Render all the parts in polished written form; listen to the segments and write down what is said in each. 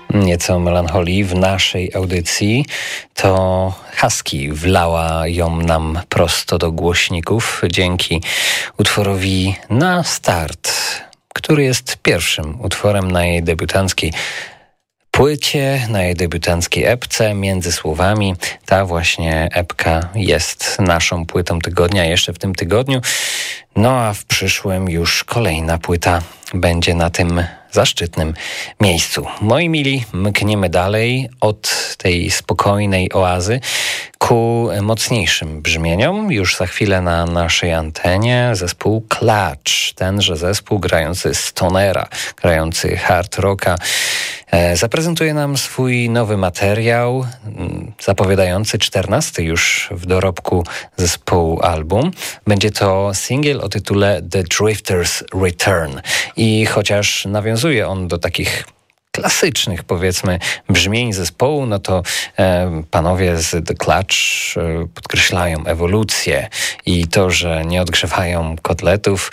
Nieco melancholii w naszej audycji. To Husky wlała ją nam prosto do głośników dzięki utworowi Na Start, który jest pierwszym utworem na jej debiutanckiej płycie, na jej debiutanckiej epce Między Słowami. Ta właśnie epka jest naszą płytą tygodnia jeszcze w tym tygodniu. No a w przyszłym już kolejna płyta będzie na tym zaszczytnym miejscu. Moi mili, mkniemy dalej od tej spokojnej oazy ku mocniejszym brzmieniom. Już za chwilę na naszej antenie zespół Clutch, tenże zespół grający stonera, grający hard rocka, zaprezentuje nam swój nowy materiał, zapowiadający 14 już w dorobku zespołu album. Będzie to singiel o tytule The Drifters Return i chociaż nawiązuje on do takich klasycznych, powiedzmy, brzmień zespołu, no to panowie z The Clutch podkreślają ewolucję i to, że nie odgrzewają kotletów.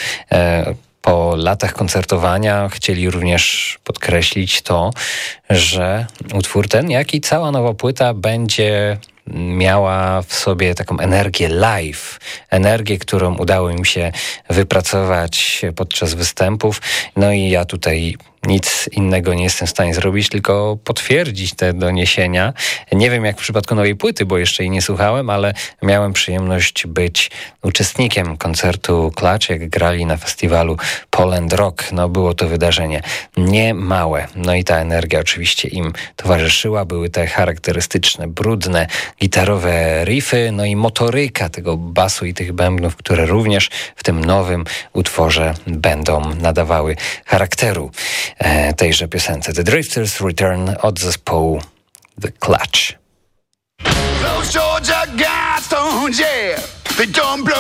Po latach koncertowania chcieli również podkreślić to, że utwór ten, jak i cała nowa płyta będzie miała w sobie taką energię live, energię, którą udało im się wypracować podczas występów. No i ja tutaj nic innego nie jestem w stanie zrobić, tylko potwierdzić te doniesienia. Nie wiem jak w przypadku nowej płyty, bo jeszcze jej nie słuchałem, ale miałem przyjemność być uczestnikiem koncertu Clutch, jak grali na festiwalu Poland Rock. No było to wydarzenie niemałe. No i ta energia oczywiście im towarzyszyła. Były te charakterystyczne, brudne, gitarowe riffy, no i motoryka tego basu i tych bębnów, które również w tym nowym utworze będą nadawały charakteru tejże piosence. The Drifters Return od zespołu The Clutch.